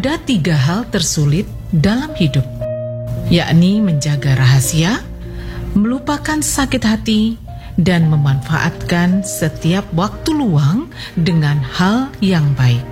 Ada 3 hal tersulit dalam hidup, yakni menjaga rahasia, melupakan sakit hati, dan memanfaatkan setiap waktu luang dengan hal yang baik.